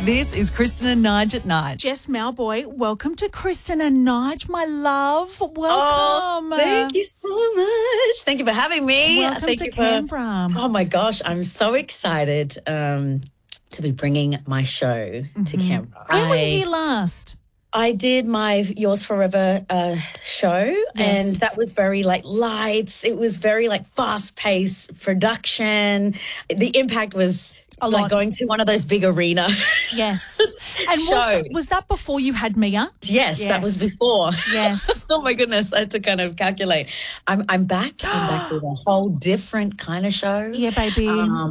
This is Kristen and Nige at Night. Jess Malboy, welcome to Kristen and Nige, my love. Welcome. Oh, thank you so much. Thank you for having me. Welcome to Canberra. Oh, my gosh. I'm so excited to be bringing my show to Canberra. When were you here last? I did my Yours Forever show, and that was very lights. It was very fast-paced production. The impact was going to one of those big arena. Yes. And shows. was that before you had Mia? Yes, that was before. Yes. Oh my goodness, I had to kind of calculate. I'm back. I'm back with a whole different kind of show. Yeah, baby.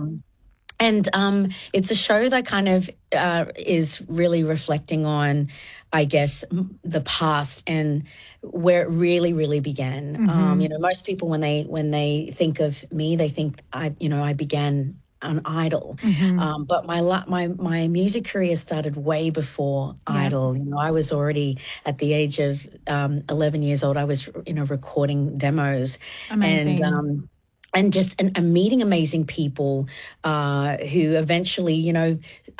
And it's a show that kind of is really reflecting on, I guess, the past and where it really, really began. Most people when they think of me, they think I began on Idol, but my music career started way before Idol. I was already at the age of 11 years old. I was recording demos. Amazing. And meeting amazing people who eventually,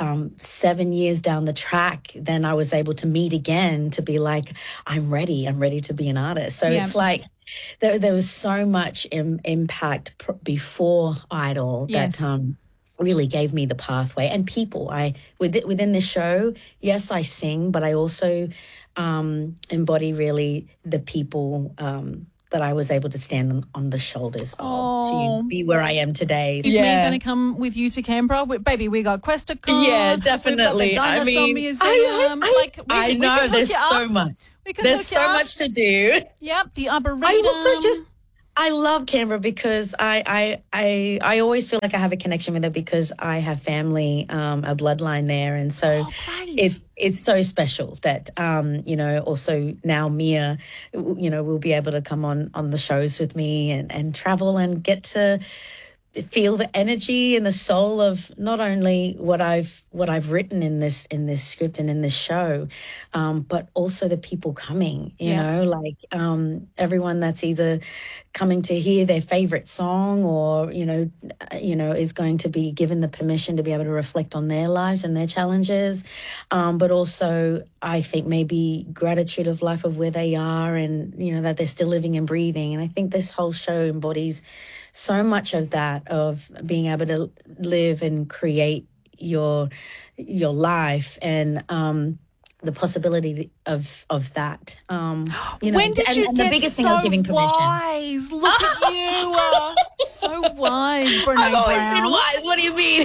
7 years down the track, then I was able to meet again to be like, I'm ready to be an artist. So it's like there was so much impact before Idol that really gave me the pathway. And people, within this show, yes, I sing, but I also embody really the people that I was able to stand on the shoulders of to be where I am today. Is Mia going to come with you to Canberra? Baby, we got Questacon. Yeah, definitely. We've got the Dinosaur Museum. I know, there's so much. There's so much to do. Yep, the Arboretum. I love Canberra because I always feel like I have a connection with it because I have family, a bloodline there, and so it's so special that also now Mia, will be able to come on the shows with me and travel and get to feel the energy and the soul of not only what I've written in this script and in this show, but also the people coming, everyone that's either coming to hear their favorite song or, is going to be given the permission to be able to reflect on their lives and their challenges. But also I think maybe gratitude of life of where they are and, that they're still living and breathing. And I think this whole show embodies so much of that, of being able to live and create your life and the possibility of that. When did you get the biggest so thing was giving permission. Wise? Look at you. So wise, Brene I've always Brown. been wise. What do you mean?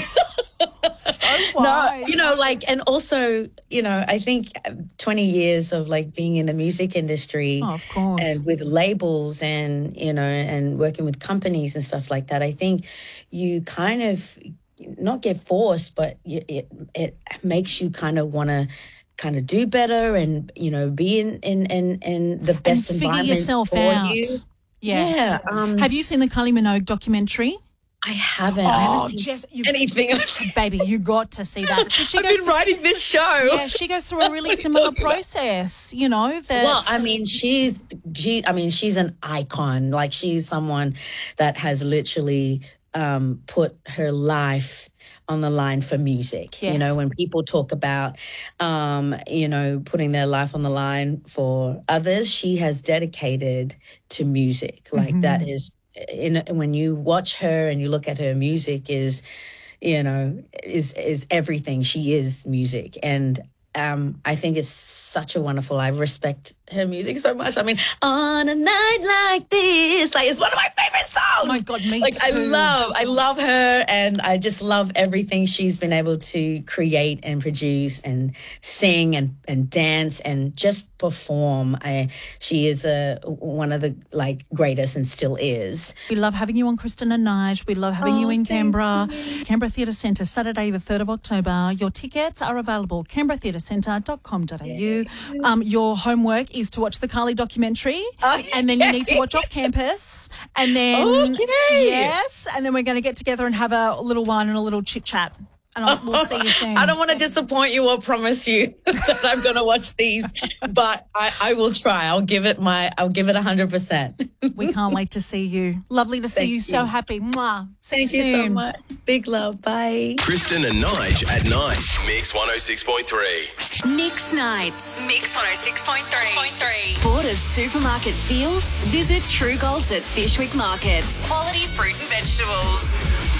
So wise. No, and also, I think 20 years of being in the music industry, of course, and with labels and, and working with companies and stuff like that, I think you kind of not get forced, but it makes you kind of want to kind of do better and, be in the best and environment figure yourself for out. you. Yes. Yeah. Have you seen the Kylie Minogue documentary? I haven't. I haven't seen Jess, anything. Baby, you got to see that. I've been writing this show. Yeah, she goes through a really similar process, that... Well, she's an icon. She's someone that has literally put her life on the line for music. Yes. When people talk about, putting their life on the line for others, she has dedicated to music. That is, when you watch her and you look at her music is everything. She is music. And I think it's such a wonderful, I respect her music so much. I mean, on a night like this, it's one of my favorite songs. Oh my God, me too. I love her, and I just love everything she's been able to create and produce and sing and dance and just perform. She is one of the greatest and still is. We love having you on Kristen and Nige. We love having you in Canberra. Canberra Theatre Centre, Saturday the 3rd of October. Your tickets are available, canberratheatrecentre.com.au. Your homework is to watch the Kylie documentary, and then you need to watch Off Campus, and then yes, and then we're going to get together and have a little wine and a little chit chat. And we'll see you soon. I don't want to disappoint you or promise you that I'm going to watch these, but I will try. I'll give it 100%. We can't wait to see you. Lovely to see Thank you. you. So happy. Mwah. See Thank you soon. you so much. Big love. Bye. Kristen and Nige at 9. Mix 106.3. Mix Nights. Mix 106.3. Bored of supermarket feels? Visit True Golds at Fishwick Markets. Quality fruit and vegetables.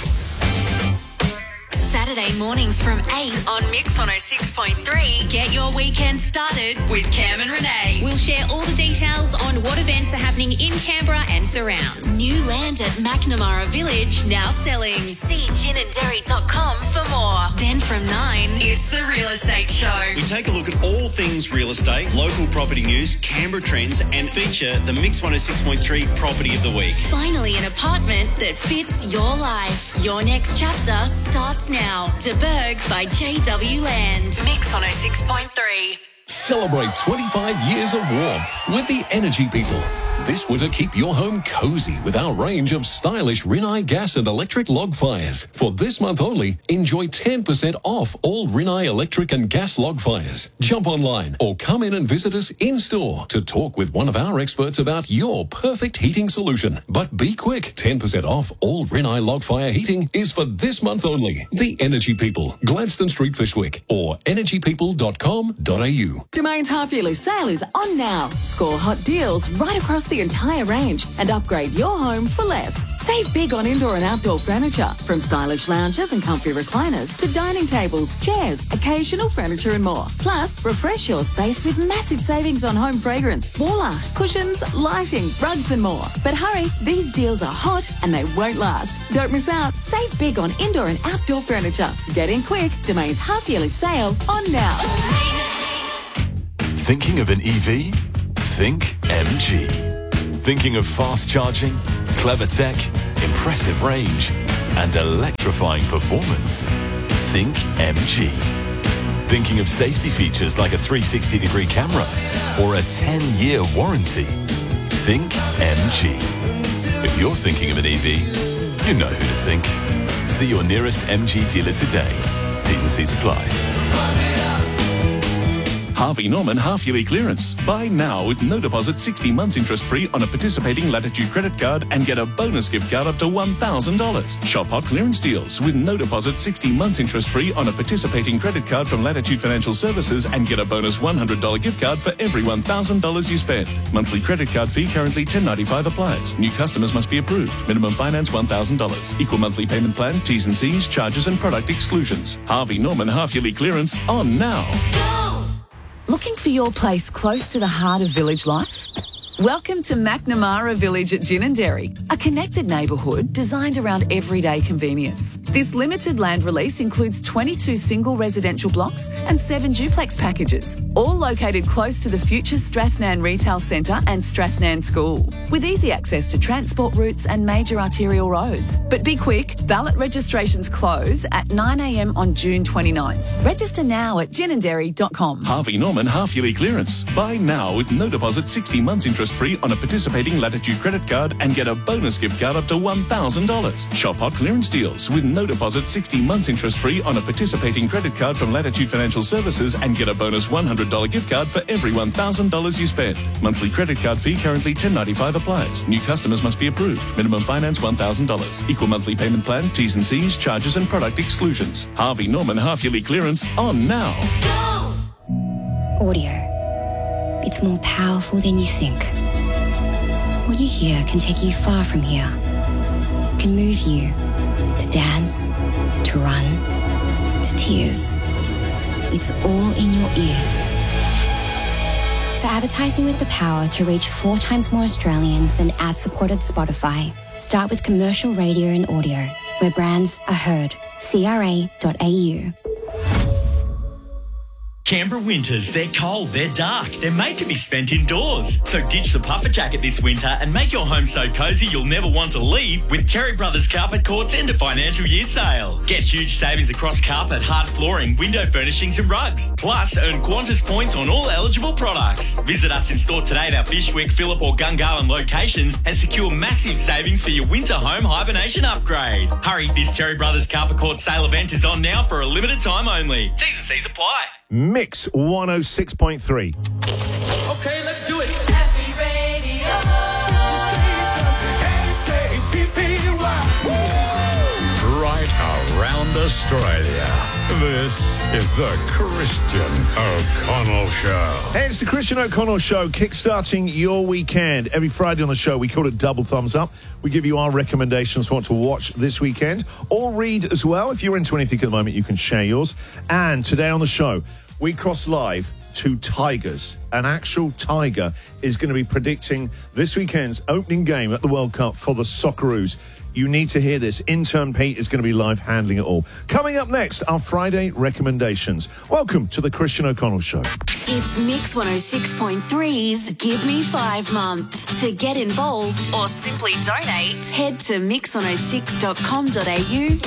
Saturday mornings from 8 on Mix 106.3. Get your weekend started with Cam and Renee. We'll share all the details on what events are happening in Canberra and surrounds. New land at McNamara Village now selling. See ginandderry.com for more. Then from 9, it's the Real Estate Show. We take a look at all things real estate, local property news, Canberra trends, and feature the Mix 106.3 Property of the Week. Finally, an apartment that fits your life. Your next chapter starts now. De Berg by JW Land. Mix 106.3. Celebrate 25 years of warmth with the Energy People. This winter, keep your home cozy with our range of stylish Rinnai gas and electric log fires. For this month only, enjoy 10% off all Rinnai electric and gas log fires. Jump online or come in and visit us in-store to talk with one of our experts about your perfect heating solution. But be quick, 10% off all Rinnai log fire heating is for this month only. The Energy People, Gladstone Street, Fishwick, or energypeople.com.au. Domain's half-yearly sale is on now. Score hot deals right across the entire range and upgrade your home for less. Save big on indoor and outdoor furniture, from stylish lounges and comfy recliners to dining tables, chairs, occasional furniture and more. Plus, refresh your space with massive savings on home fragrance, wall art, cushions, lighting, rugs and more. But hurry, these deals are hot and they won't last. Don't miss out. Save big on indoor and outdoor furniture. Get in quick. Domain's half-yearly sale on now. Thinking of an EV? Think MG. Thinking of fast charging, clever tech, impressive range, and electrifying performance? Think MG. Thinking of safety features like a 360-degree camera or a 10-year warranty? Think MG. If you're thinking of an EV, you know who to think. See your nearest MG dealer today. T's and C's apply. Harvey Norman half-yearly clearance. Buy now with no deposit, 60 months interest-free on a participating Latitude credit card and get a bonus gift card up to $1,000. Shop hot clearance deals with no deposit, 60 months interest-free on a participating credit card from Latitude Financial Services and get a bonus $100 gift card for every $1,000 you spend. Monthly credit card fee currently $10.95 applies. New customers must be approved. Minimum finance $1,000. Equal monthly payment plan, T's and C's, charges and product exclusions. Harvey Norman half-yearly clearance on now. Looking for your place close to the heart of village life? Welcome to McNamara Village at Ginandderry, a connected neighbourhood designed around everyday convenience. This limited land release includes 22 single residential blocks and 7 duplex packages, all located close to the future Strathnan Retail Centre and Strathnan School, with easy access to transport routes and major arterial roads. But be quick, ballot registrations close at 9 a.m. on June 29. Register now at ginandderry.com. Harvey Norman half-yearly clearance. Buy now with no deposit, 60 months interest-free on a participating Latitude credit card and get a bonus gift card up to $1,000. Shop hot clearance deals with no deposit, 60 months interest-free on a participating credit card from Latitude Financial Services and get a bonus $100 gift card for every $1,000 you spend. Monthly credit card fee currently $10.95 applies. New customers must be approved. Minimum finance $1,000. Equal monthly payment plan, T's and C's, charges and product exclusions. Harvey Norman half-yearly clearance on now. Audio. It's more powerful than you think. What you hear can take you far from here. Can move you to dance, to run, to tears. It's all in your ears. For advertising with the power to reach 4 times more Australians than ad-supported Spotify, start with commercial radio and audio, where brands are heard. CRA.au. Canberra winters, they're cold, they're dark, they're made to be spent indoors. So ditch the puffer jacket this winter and make your home so cosy you'll never want to leave with Terry Brothers Carpet Court's end of financial year sale. Get huge savings across carpet, hard flooring, window furnishings and rugs. Plus, earn Qantas points on all eligible products. Visit us in store today at our Fishwick, Phillip or Gungahlin locations and secure massive savings for your winter home hibernation upgrade. Hurry, this Terry Brothers Carpet Court sale event is on now for a limited time only. T's and C's apply. Mix 106.3. Okay, let's do it. Happy Radio. Right around Australia. This is the Christian O'Connell Show. Hey, it's the Christian O'Connell Show, kickstarting your weekend. Every Friday on the show, we call it Double Thumbs Up. We give you our recommendations for what to watch this weekend, or read as well. If you're into anything at the moment, you can share yours. And today on the show, we cross live to Tigers. An actual Tiger is going to be predicting this weekend's opening game at the World Cup for the Socceroos. You need to hear this. Intern Pete is going to be live handling it all. Coming up next, our Friday recommendations. Welcome to the Christian O'Connell Show. It's Mix 106.3's Give Me 5 month. To get involved or simply donate, head to mix106.com.au